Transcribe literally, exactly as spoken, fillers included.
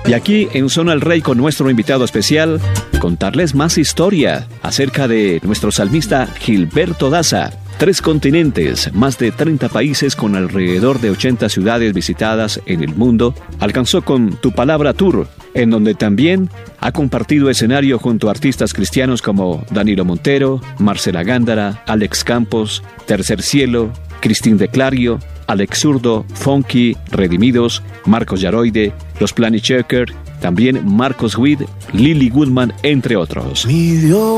Y aquí en Zona El Rey con nuestro invitado especial, contarles más historia acerca de nuestro salmista Gilberto Daza. Tres continentes, más de treinta países con alrededor de ochenta ciudades visitadas en el mundo, alcanzó con Tu Palabra Tour, en donde también ha compartido escenario junto a artistas cristianos como Danilo Montero, Marcela Gándara, Alex Campos, Tercer Cielo, Cristín de Clario, Alex Zurdo, Funky, Redimidos, Marcos Yaroide, Los Planet Checker, también Marcos Witt, Lily Goodman, entre otros. Mi Dios.